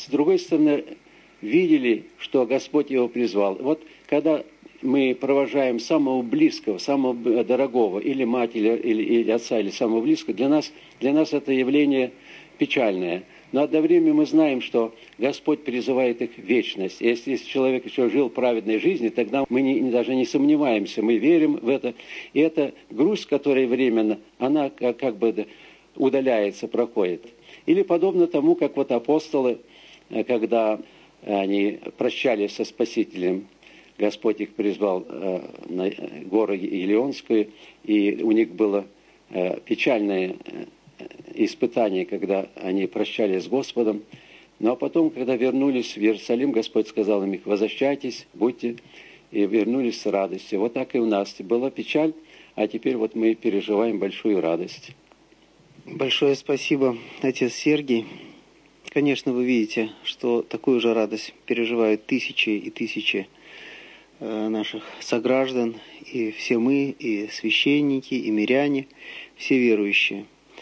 с другой стороны, видели, что Господь его призвал. Вот когда мы провожаем самого близкого, самого дорогого, или мать, или отца, или самого близкого, для нас это явление печальное. Но одновременно мы знаем, что Господь призывает их в вечность. Если человек еще жил праведной жизнью, тогда мы даже не сомневаемся, мы верим в это. И эта грусть, которая временно, она как бы удаляется, проходит. Или подобно тому, как вот апостолы, когда они прощались со Спасителем, Господь их призвал на гору Елеонскую, и у них было печальное испытание, когда они прощались с Господом. Ну а потом, когда вернулись в Иерусалим, Господь сказал им: возвращайтесь, будьте, и вернулись с радостью. Вот так и у нас. Была печаль, а теперь вот мы переживаем большую радость. Большое спасибо, отец Сергий. Конечно, вы видите, что такую же радость переживают тысячи и тысячи наших сограждан, и все мы, и священники, и миряне, все верующие.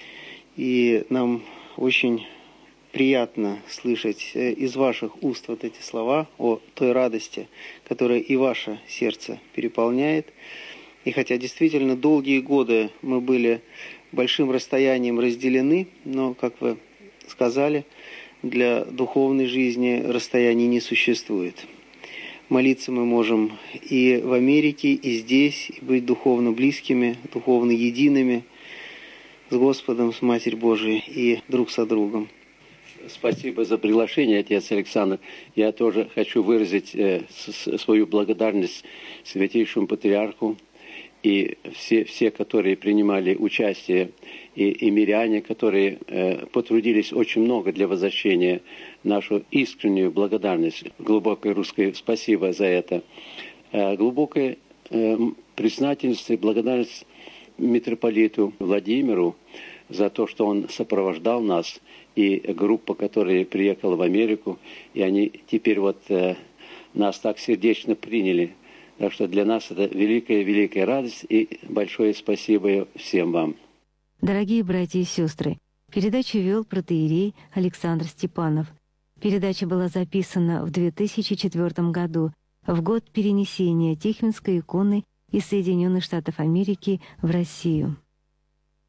И нам очень приятно слышать из ваших уст вот эти слова о той радости, которая и ваше сердце переполняет. И хотя действительно долгие годы мы были большим расстоянием разделены, но, как вы сказали, для духовной жизни расстояний не существует. Молиться мы можем и в Америке, и здесь, и быть духовно близкими, духовно едиными с Господом, с Матерью Божией и друг со другом. Спасибо за приглашение, отец Александр. Я тоже хочу выразить свою благодарность Святейшему Патриарху и все, которые принимали участие, и миряне, которые потрудились очень много для возвращения, нашу искреннюю благодарность, глубокое русское спасибо за это. Глубокое признательность и благодарность митрополиту Владимиру за то, что он сопровождал нас, и группа, которая приехала в Америку, и они теперь вот нас так сердечно приняли. Так что для нас это великая радость, и большое спасибо всем вам. Дорогие братья и сестры, передачу вел протоиерей Александр Степанов. Передача была записана в 2004 году, в год перенесения Тихвинской иконы из Соединенных Штатов Америки в Россию.